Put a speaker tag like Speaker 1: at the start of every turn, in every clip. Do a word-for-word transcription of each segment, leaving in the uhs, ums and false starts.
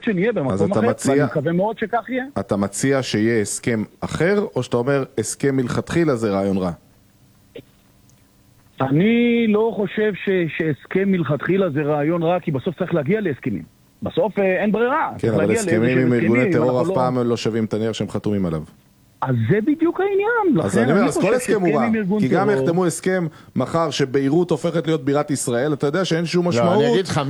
Speaker 1: שנהיה במקום אחר, מציע, ואני מקווה מאוד שכך יהיה.
Speaker 2: אתה מציע שיהיה הסכם אחר, או שאתה אומר הסכם מלכתחילה זה רעיון רע?
Speaker 1: אני לא חושב ש, שהסכם מלכתחילה זה רעיון רע, כי בסוף צריך להגיע להסכמים. בסוף אין ברירה.
Speaker 2: כן, אבל הסכמים עם ארגוני טרור אף פעם לא שווים את הנייר שהם חתומים עליו.
Speaker 1: אז זה בדיוק העניין.
Speaker 2: אז אני אומר, אז כל הסכם הוא רע. כי גם יחתמו הסכם מחר שביירות הופכת להיות בירת ישראל, אתה יודע שאין שום משמעות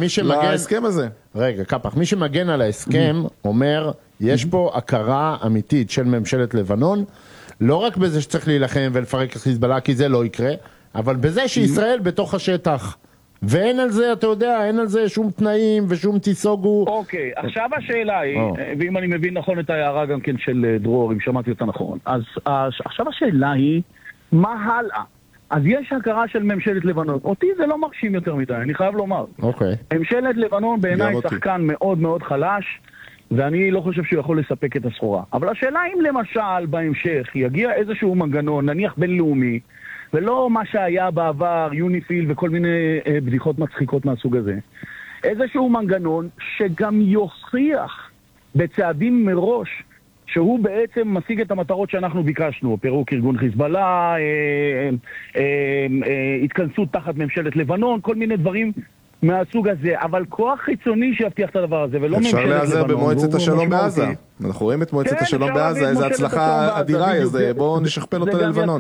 Speaker 2: להסכם הזה.
Speaker 3: רגע, קפח, מי שמגן על ההסכם אומר, יש פה הכרה אמיתית של ממשלת לבנון, לא רק בזה שצריך להילחם ולפרק את חיזבאללה, כי זה לא יקרה, אבל בזה שישראל בתוך השטח. ואין על זה, אתה יודע, אין על זה שום תנאים ושום תיסוגו.
Speaker 1: אוקיי, עכשיו השאלה היא, ואם אני מבין נכון את ההערה גם כן של דרור, אם שמעתי אותה נכון, אז עכשיו השאלה היא, מה הלאה? אז יש הכרה של ממשלת לבנון. אותי זה לא מרשים יותר מדי, אני חייב לומר.
Speaker 3: אוקיי.
Speaker 1: ממשלת לבנון בעיניי שחקן מאוד מאוד חלש, ואני לא חושב שהוא יכול לספק את הסחורה. אבל השאלה אם למשל בהמשך יגיע איזשהו מנגנון, נניח בינלאומי, ולא מה שהיה בעבר, יוניפיל וכל מיני אה, בדיחות מצחיקות מהסוג הזה. איזשהו מנגנון שגם יוכיח בצעדים מראש שהוא בעצם משיג את המטרות שאנחנו ביקשנו, פירוק ארגון חיזבאללה, אה, אה, אה, אה, התכנסות תחת ממשלת לבנון, כל מיני דברים מהסוג הזה, אבל כוח חיצוני שיבטיח את הדבר הזה, ולא ממשלת לבנון.
Speaker 2: אפשר להיעזר במועצת השלום בעזה. אנחנו רואים את מועצת השלום בעזה, איזו הצלחה אדירה, אז בואו נשכפל אותה ללבנון.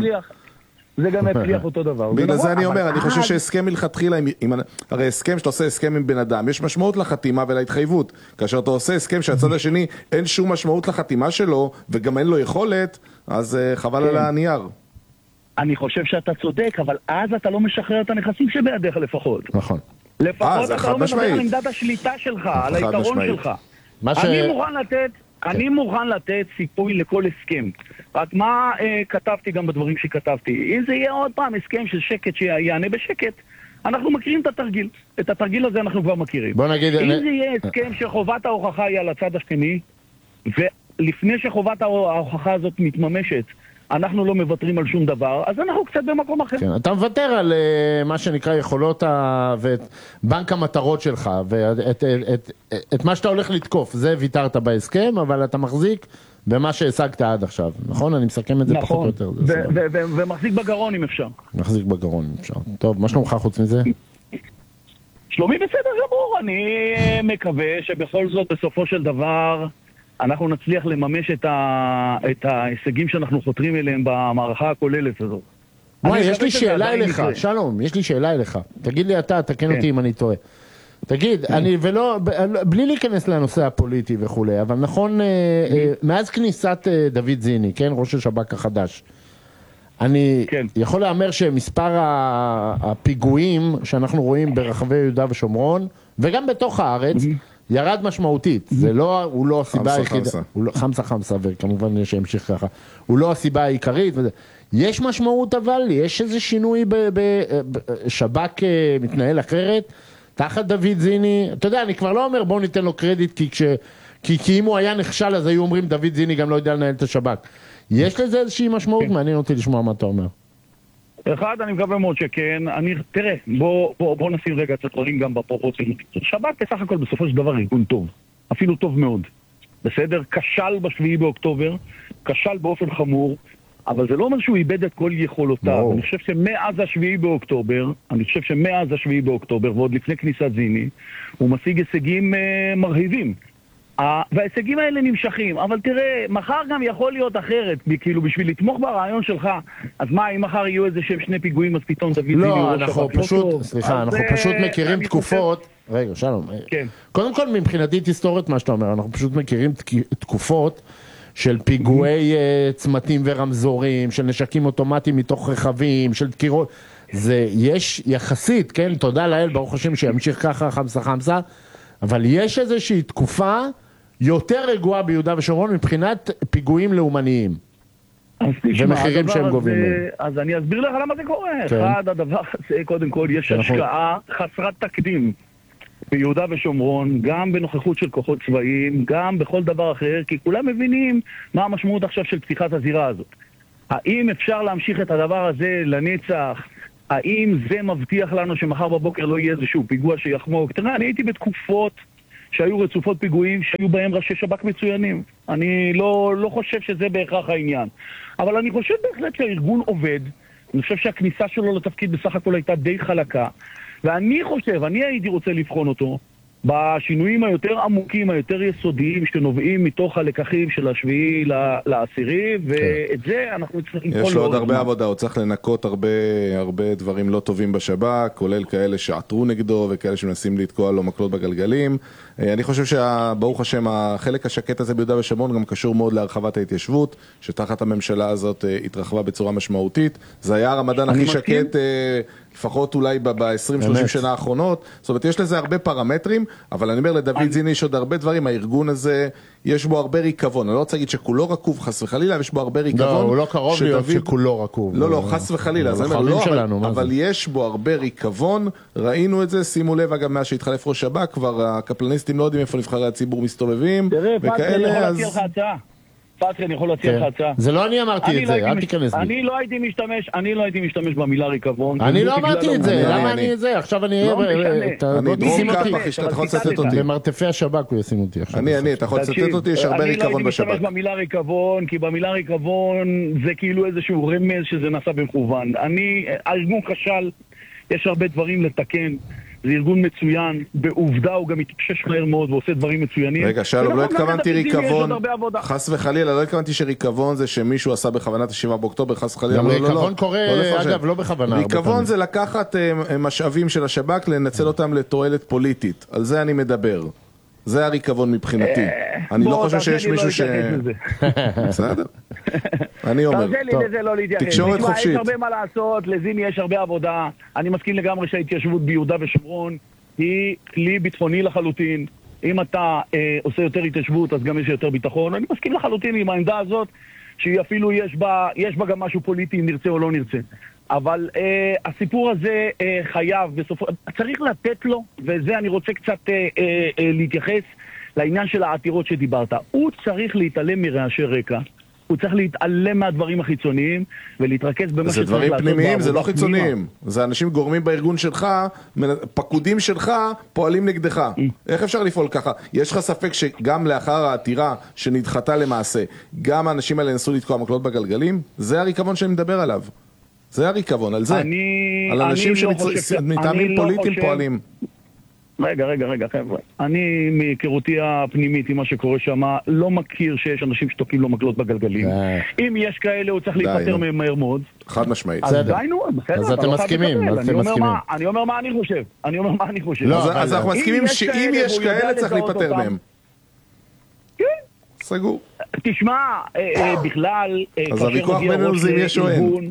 Speaker 1: זה גם יצליח אותו דבר.
Speaker 2: בגלל זה אני אומר, אני חושב שהסכם מלכתחילה, הרי הסכם שאתה עושה הסכם עם בן אדם, יש משמעות לחתימה ולהתחייבות. כאשר אתה עושה הסכם שהצד השני אין שום משמעות לחתימה שלו, וגם אין לו יכולת, אז חבל על הנייר. אני
Speaker 1: חושב שאתה צודק, אבל אז אתה לא משחרר את הנכסים שבידיך לפחות.
Speaker 3: נכון.
Speaker 1: לפחות אתה לא מדבר על עמדת השליטה שלך, על היתרון שלך. אני מוכן לתת... אני מוכן לתת סיפוי לכל הסכם. רק מה אה, כתבתי גם בדברים שכתבתי? אם זה יהיה עוד פעם הסכם של שקט שיענה בשקט, אנחנו מכירים את התרגיל. את התרגיל הזה אנחנו כבר מכירים.
Speaker 3: בוא נגיד...
Speaker 1: אם
Speaker 3: אני...
Speaker 1: זה יהיה הסכם שחובת ההוכחה היא על הצד השני, ולפני שחובת ההוכחה הזאת מתממשת, אנחנו לא מוותרים על שום דבר, אז אנחנו קצת במקום אחר.
Speaker 3: כן, אתה מוותר על uh, מה שנקרא יכולות ה... ואת בנק המטרות שלך, ואת את, את, את, את מה שאתה הולך לתקוף, זה ויתרת בהסכם, אבל אתה מחזיק במה שהשגת עד עכשיו, נכון? אני מסכם את זה
Speaker 1: נכון.
Speaker 3: פחות או יותר.
Speaker 1: נכון, ומחזיק בגרון אם אפשר.
Speaker 3: מחזיק בגרון אם אפשר. טוב, מה שלומך חוץ מזה?
Speaker 1: שלומי בסדר גמור, אני מקווה שבכל זאת בסופו של דבר... אנחנו נצליח לממש את, ה... את ההישגים שאנחנו חותרים אליהם במערכה הכוללת הזאת.
Speaker 3: וואי, יש לי שאלה אליך, שלום, יש לי שאלה אליך. תגיד לי אתה, תקן אותי אם אני טועה. תגיד, אני ולא, בלי להיכנס לנושא הפוליטי וכולי, אבל נכון, מאז כניסת דוד זיני, כן, ראש השב"כ החדש, אני יכול לאמר שמספר הפיגועים שאנחנו רואים ברחבי יהודה ושומרון, וגם בתוך הארץ, ירד משמעותית, זה לא, הוא לא הסיבה היחידה, חמסה חמסה, וכמובן שהמשיך ככה, הוא לא הסיבה העיקרית, יש משמעות אבל, יש איזה שינוי בשב"כ מתנהל אחרת, תחת דוד זיני, אתה יודע, אני כבר לא אומר בואו ניתן לו קרדיט, כי, כש, כי, כי אם הוא היה נכשל אז היו אומרים דוד זיני גם לא יודע לנהל את השב"כ, יש לזה איזושהי משמעות, מעניין אותי לשמוע מה אתה אומר.
Speaker 1: אחד, אני מקווה מאוד שכן. אני, תראה, בוא, בוא, בוא נשים רגע את הדברים גם בפרופורציה. שב"כ בסך הכל בסופו של דבר ארגון טוב. אפילו טוב מאוד. בסדר? כשל בשביעי באוקטובר, כשל באופן חמור, אבל זה לא אומר שהוא איבד את כל יכולותיו. אני חושב שמאז השביעי באוקטובר, אני חושב שמאז השביעי באוקטובר, ועוד לפני כניסת זיני, הוא משיג הישגים אה, מרהיבים. וההישגים האלה נמשכים, אבל תראה, מחר גם יכול להיות אחרת, כאילו בשביל לתמוך ברעיון שלך, אז מה, אם מחר יהיו איזה שם שני פיגועים, אז פתאום תביא זיני
Speaker 3: לא, אנחנו פשוט, סליחה, אנחנו פשוט מכירים תקופות, רגע, שלום, קודם כל מבחינתי היסטורית מה שאתה אומר, אנחנו פשוט מכירים תקופות של פיגועי צמתים ורמזורים, של נשקים אוטומטיים מתוך רכבים, של דקירות, זה יש יחסית, כן, תודה לאל, ברוך השם שימשיך ככה חמסה חמסה, אבל יש איזושהי תקופה יותר רגועה ביהודה ושומרון מבחינת פיגועים לאומניים. ומחירים שהם גובים.
Speaker 1: אז אני אסביר לך למה זה קורה. אחד, הדבר הזה, קודם כל, יש השקעה חסרת תקדים ביהודה ושומרון, גם בנוכחות של כוחות צבאיים, גם בכל דבר אחר, כי כולם מבינים מה המשמעות עכשיו של פתיחת הזירה הזאת. האם אפשר להמשיך את הדבר הזה לנצח? האם זה מבטיח לנו שמחר בבוקר לא יהיה איזשהו פיגוע שיחמוק? תראה, אני הייתי בתקופות שהיו רצופות פיגועים, שהיו בהם ראשי שב"כ מצוינים. אני לא, לא חושב שזה בהכרח העניין. אבל אני חושב בהחלט שהארגון עובד. אני חושב שהכניסה שלו לתפקיד בסך הכל הייתה די חלקה. ואני חושב, אני הייתי רוצה לבחון אותו בשינויים היותר עמוקים, היותר יסודיים, שנובעים מתוך הלקחים של השביעי לעשירי, ואת זה אנחנו צריכים...
Speaker 2: יש לו עוד הרבה עבודה, הוא צריך לנקות הרבה, הרבה דברים לא טובים בשב"כ, כולל כאלה שעתרו נגדו, וכאלה שמנסים לתקוע לו מקלות בגלגלים. אני חושב שברוך השם, החלק השקט הזה ביהודה ושומרון גם קשור מאוד להרחבת ההתיישבות, שתחת הממשלה הזאת התרחבה בצורה משמעותית. זה היה הרמדאן הכי שקט, לפחות אולי ב-עשרים שלושים שנה האחרונות. זאת אומרת, יש לזה הרבה פרמטרים, אבל אני אומר לדוד זיני, יש עוד הרבה דברים. הארגון הזה, יש בו הרבה ריקבון. אני לא רוצה להגיד שכולו רקוב, חס וחלילה, יש בו הרבה ריקבון.
Speaker 3: לא, הוא לא קרוב להיות שכולו רקוב.
Speaker 2: לא, לא, חס וחלילה. אבל יש בו הרבה ריקבון. ראינו את זה, שימו לב, אגב, מה שהתחלף ראש שב"כ, כבר הקפלניסטים לא יודעים איפה נבחרי הציבור מסתובבים.
Speaker 1: תראה, פאטרי, אני יכול להציע לך הצעה. פאטרי, אני יכול להציע לך הצעה.
Speaker 3: זה לא אני אמרתי את זה, אל תיכנס לי.
Speaker 1: אני לא הייתי משתמש, אני לא הייתי משתמש במילה ריקבון.
Speaker 3: אני לא אמרתי את זה, למה אני את זה? עכשיו אני אהיה...
Speaker 2: אני דרום קפח, אתה יכול לצטט אותי.
Speaker 3: במרתפי השב"כ הוא ישים אותי עכשיו.
Speaker 2: אני, אני, אתה יכול לצטט אותי, יש הרבה ריקבון בשב"כ.
Speaker 1: אני לא הייתי משתמש במילה ריקבון, כי במילה ריקבון זה כאילו איזשהו רמז שזה נעשה במכוון. אני, הארגון כשל, יש הרבה דברים לתקן. זה ארגון מצוין, בעובדה הוא גם מתפשש מהר מאוד ועושה דברים מצוינים.
Speaker 2: רגע, שלום, לא התכוונתי ריקבון, חס וחלילה, לא התכוונתי שריקבון זה שמישהו עשה בכוונת השבעה באוקטובר, חס וחלילה,
Speaker 3: גם ריקבון קורה, אגב, לא בכוונה.
Speaker 2: ריקבון זה לקחת משאבים של השב"כ, לנצל אותם לתועלת פוליטית, על זה אני מדבר. זה הריקבון מבחינתי. אני לא חושב שיש מישהו ש... בסדר. אני אומר.
Speaker 1: תרזה לי לזה לא להתייחס.
Speaker 2: תקשורת חופשית.
Speaker 1: יש הרבה מה לעשות, לזיני יש הרבה עבודה. אני מסכים לגמרי שההתיישבות ביהודה ושומרון היא כלי ביטחוני לחלוטין. אם אתה אה, עושה יותר התיישבות, אז גם יש יותר ביטחון. אני מסכים לחלוטין עם העמדה הזאת, שהיא אפילו יש בה, יש בה גם משהו פוליטי, אם נרצה או לא נרצה. אבל אה, הסיפור הזה אה, חייב, בסופו, צריך לתת לו, וזה אני רוצה קצת אה, אה, אה, להתייחס לעניין של העתירות שדיברת. הוא צריך להתעלם מרעשי רקע, הוא צריך להתעלם מהדברים החיצוניים, ולהתרכז במה שצריך לעשות.
Speaker 2: זה דברים פנימיים, זה לא חיצוניים. זה אנשים גורמים בארגון שלך, פקודים שלך, פועלים נגדך. איך אפשר לפעול ככה? יש לך ספק שגם לאחר העתירה שנדחתה למעשה, גם האנשים האלה נסו לתקוע מקלות בגלגלים? זה הריקבון שאני מדבר עליו. זה הריקבון, על זה.
Speaker 1: אני,
Speaker 2: על אנשים שמטעמים
Speaker 1: לא
Speaker 2: פוליטיים
Speaker 1: חושב...
Speaker 2: פועלים.
Speaker 1: רגע, רגע, רגע, חבר'ה. אני, מהיכרותי הפנימית עם מה שקורה שם, לא מכיר שיש אנשים שתוקעים לו מקלות בגלגלים. אם יש כאלה, הוא צריך להיפטר מהם מהר מאוד.
Speaker 2: חד משמעית.
Speaker 1: אז דיינו, בסדר.
Speaker 3: אז אתם מסכימים, אז אתם מסכימים.
Speaker 1: אני אומר מה אני חושב. אני אומר מה אני חושב.
Speaker 2: אז אנחנו מסכימים שאם יש כאלה, צריך להיפטר מהם.
Speaker 1: כן.
Speaker 2: סגור.
Speaker 1: תשמע, בכלל,
Speaker 2: אז הוויכוח בינינו זה אם יש או אין.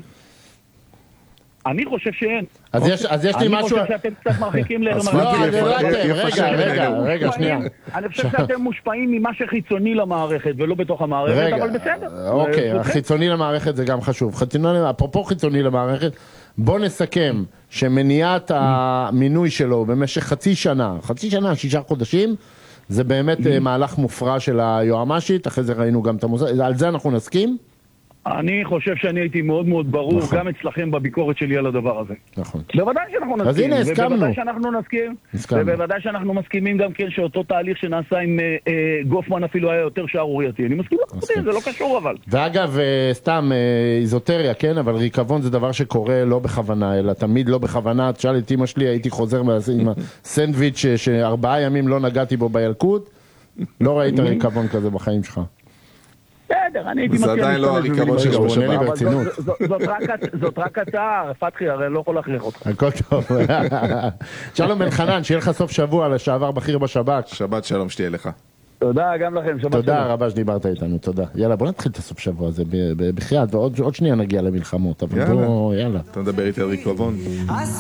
Speaker 1: אני חושב שאין.
Speaker 3: אז יש, אז יש לי משהו...
Speaker 1: אני חושב שאתם קצת מרחיקים למערכת.
Speaker 3: לא, לא אתם, רגע, רגע, רגע, שנייה.
Speaker 1: אני חושב שאתם מושפעים ממה שחיצוני למערכת ולא בתוך המערכת, אבל בסדר.
Speaker 3: אוקיי, החיצוני למערכת זה גם חשוב. אפרופו חיצוני למערכת, בוא נסכם שמניעת המינוי שלו במשך חצי שנה, חצי שנה, שישה חודשים, זה באמת מהלך מופרע של היועמ"שית, אחרי זה ראינו גם את המוסד, על זה אנחנו נסכים?
Speaker 1: אני חושב שאני הייתי מאוד מאוד ברור, נכון. גם אצלכם בביקורת שלי על הדבר הזה.
Speaker 3: נכון.
Speaker 1: בוודאי שאנחנו נסכים.
Speaker 3: אז הנה, הסכמנו.
Speaker 1: ובוודאי שאנחנו נסכים. הסכמנו. ובוודאי שאנחנו מסכימים גם כן שאותו תהליך שנעשה עם אה, אה, גופמן אפילו היה יותר שערורייתי. אני מסכים לחלוטין, זה לא קשור אבל.
Speaker 3: ואגב, אה, סתם אה, איזוטריה, כן? אבל ריקבון זה דבר שקורה לא בכוונה, אלא תמיד לא בכוונה. תשאל את אמא שלי, הייתי חוזר עם הסנדוויץ' שארבעה ימים לא נגעתי בו בילקוט. לא ראית ריקבון כזה בחיים שלך.
Speaker 1: בסדר, אני הייתי
Speaker 2: מציע... זה עדיין לא הריקבון של ראש שב"כ.
Speaker 3: ברצינות.
Speaker 1: זאת רק הצעה, פתחי, הרי לא יכול להכריח אותך.
Speaker 3: הכל טוב. שלום בן חנן, שיהיה לך סוף שבוע לשעבר בכיר בשב"כ.
Speaker 2: שבת שלום, שתהיה לך.
Speaker 1: תודה, גם לכם, שבת שלום.
Speaker 3: תודה רבה שדיברת איתנו, תודה. יאללה, בוא נתחיל את הסוף שבוע הזה בחייאת, ועוד שנייה נגיע למלחמות, אבל בוא, יאללה.
Speaker 2: אתה מדבר איתי על ריקבון.